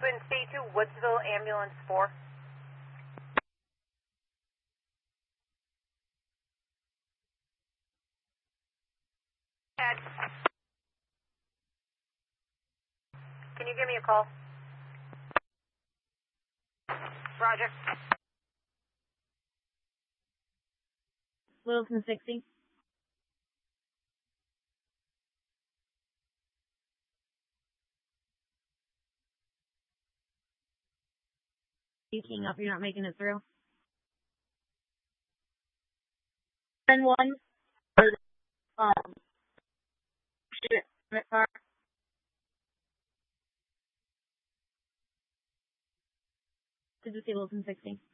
Twin C2, Woodsville, ambulance 4. Can you give me a call? Roger. Wilson 60. You keying up, you're not making it through. 10-1. Car. Did you see Wilson 60?